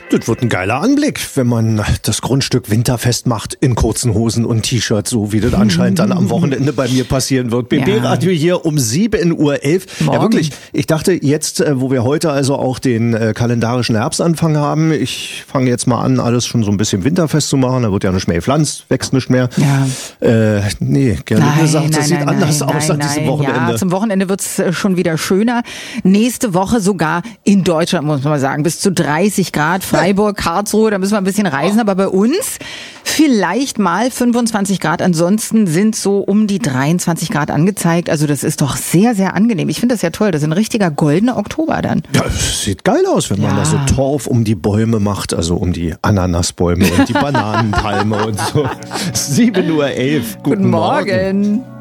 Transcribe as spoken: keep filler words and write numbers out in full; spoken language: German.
Das wird ein geiler Anblick, wenn man das Grundstück winterfest macht in kurzen Hosen und T-Shirts, so wie das anscheinend dann am Wochenende bei mir passieren wird. B B-Radio hier um sieben Uhr elf. Morgen. Ja, wirklich. Ich dachte jetzt, wo wir heute also auch den äh, kalendarischen Herbstanfang haben, ich fange jetzt mal an, alles schon so ein bisschen winterfest zu machen. Da wird ja nicht mehr gepflanzt, wächst nicht mehr. Ja. Äh, nee, gerne Nein, gesagt, das nein, sieht nein, anders nein, aus nein, an diesem nein. Wochenende. Ja, zum Wochenende wird's schon wieder schöner. Nächste Woche sogar in Deutschland, muss man mal sagen, bis zu dreißig Grad. Freiburg, Karlsruhe, da müssen wir ein bisschen reisen. Aber bei uns vielleicht mal fünfundzwanzig Grad. Ansonsten sind so um die dreiundzwanzig Grad angezeigt. Also das ist doch sehr, sehr angenehm. Ich finde das ja toll. Das ist ein richtiger goldener Oktober dann. Ja, es sieht geil aus, wenn man Ja. da so Torf um die Bäume macht, also um die Ananasbäume und die Bananenpalme und so. sieben Uhr elf. Guten, Guten Morgen.